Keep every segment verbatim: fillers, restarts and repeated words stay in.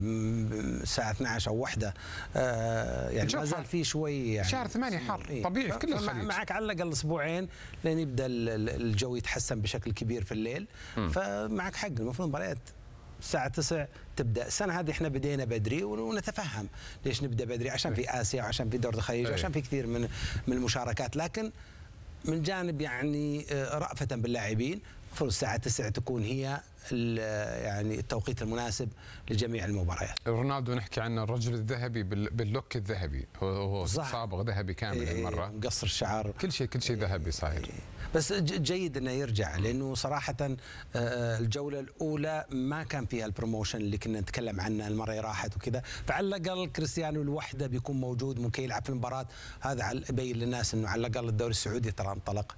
الساعة اثنعش أو واحدة آه يعني ما زال في شوي يعني شهر ثمانية حر إيه؟ طبيعي في كل الخليج. معك على الأقل أسبوعين لين يبدأ الجو يتحسن بشكل كبير في الليل. م. فمعك حق، المفروض مباريات الساعة تسعة تبدأ. السنة هذه احنا بدينا بدري ونتفهم ليش نبدأ بدري، عشان في آسيا وعشان في دور الخليج وعشان في كثير من من المشاركات، لكن من جانب يعني رأفة باللاعبين المفروض الساعة تسعة تكون هي يعني التوقيت المناسب لجميع المباريات. رونالدو نحكي عنه الرجل الذهبي باللوك الذهبي، هو صابغ ذهبي كامل المرة، مقصر الشعر، كل شيء كل شيء ذهبي صاير. بس جيد انه يرجع، لانه صراحة الجولة الأولى ما كان فيها البروموشن اللي كنا نتكلم عنه المرة اللي راحت وكذا، فعلى الأقل كريستيانو الوحدة بيكون موجود ممكن يلعب في المباراة، هذا يبين للناس انه على الأقل الدوري السعودي ترى انطلق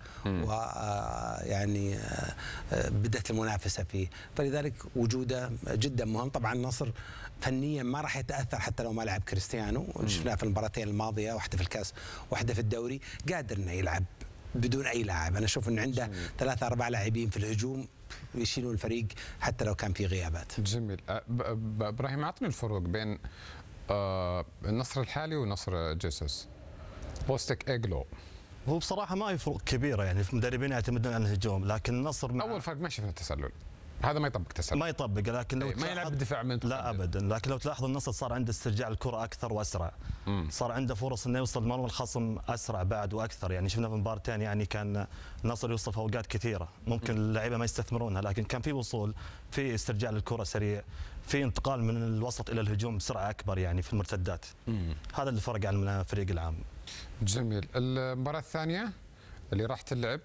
ويعني بدأت المنافسة فيه، فلذلك وجوده جدا مهم. طبعا النصر فنيا ما راح يتاثر حتى لو ما لعب كريستيانو، شفناه في المباراتين الماضيه، واحده في الكاس واحده في الدوري، قادر انه يلعب بدون اي لاعب. انا اشوف انه عنده ثلاثة اربع لاعبين في الهجوم يشيلون الفريق حتى لو كان في غيابات. جميل. ابراهيم، اعطني الفروق بين النصر الحالي ونصر جيسوس بوستك ايجلو. هو بصراحه ما هي فروق كبيره، يعني في مدربين يعتمدون على الهجوم، لكن النصر اول فرق ما شفنا تسلل، هذا ما يطبق تسلل، ما يطبق، لكن لو ما يلعب بدفاع من لا ابدا. لكن لو تلاحظ النصر صار عنده استرجاع الكره اكثر واسرع، مم. صار عنده فرص انه يوصل مرمى الخصم اسرع بعد واكثر. يعني شفنا في مباراتين يعني كان النصر يوصل في اوقات كثيره ممكن اللعيبه ما يستثمرونها، لكن كان في وصول، في استرجاع للكره سريع، في انتقال من الوسط الى الهجوم بسرعه اكبر يعني في المرتدات. مم. هذا اللي فرق عن الفريق العام. جميل. المباراه الثانيه اللي راح تلعب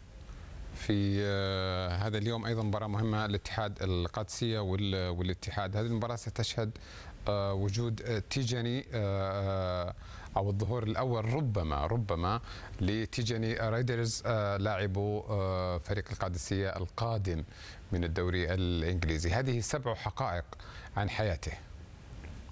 في آه هذا اليوم ايضا مباراه مهمه، الاتحاد القادسيه والاتحاد. هذه المباراه ستشهد آه وجود آه تيجاني آه او الظهور الاول ربما ربما لتيجاني رايدرز آه لاعبو آه فريق القادسيه القادم من الدوري الانجليزي. هذه سبع حقائق عن حياته.